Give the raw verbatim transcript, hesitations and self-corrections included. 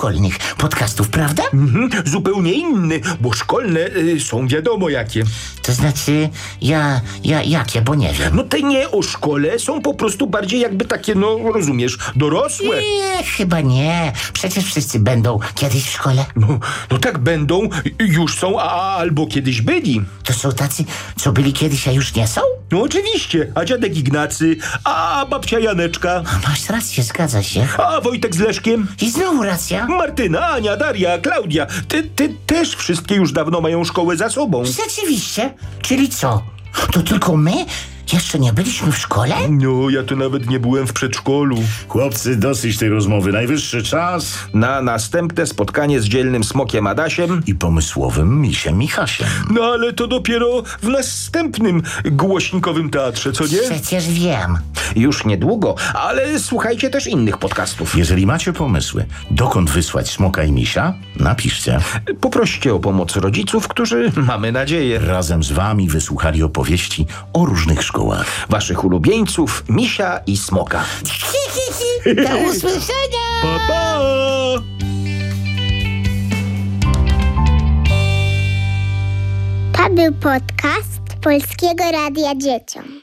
szkolnych podcastów, prawda? Mhm, zupełnie inny, bo szkolne y, są wiadomo jakie. To znaczy, ja, ja jakie, bo nie wiem. No te nie o szkole są po prostu bardziej jakby takie, no rozumiesz, dorosłe. Nie, chyba nie. Przecież wszyscy będą kiedyś w szkole. No, no tak będą, już są, a albo kiedyś byli. To są tacy, co byli kiedyś, a już nie są? No oczywiście, a dziadek Ignacy, a babcia Janeczka, Masz rację, zgadza się. a Wojtek z Leszkiem, I znowu racja. Martyna, Ania, Daria, Klaudia. Ty, ty też wszystkie już dawno mają szkołę za sobą. Rzeczywiście? Czyli co? To tylko my? Jeszcze nie byliśmy w szkole? No, ja to nawet nie byłem w przedszkolu. Chłopcy, dosyć tej rozmowy. Najwyższy czas Na następne spotkanie z dzielnym smokiem Adasiem. i pomysłowym misiem Michasiem. No ale to dopiero w następnym głośnikowym teatrze, co nie? Przecież wiem. Już niedługo, ale słuchajcie też innych podcastów. Jeżeli macie pomysły, dokąd wysłać smoka i misia, napiszcie. Poproście o pomoc rodziców, którzy, mamy nadzieję, Razem z wami wysłuchali opowieści o różnych szkołach. waszych ulubieńców, misia i smoka. Do usłyszenia! Pa, pa! To był podcast Polskiego Radia Dzieciom.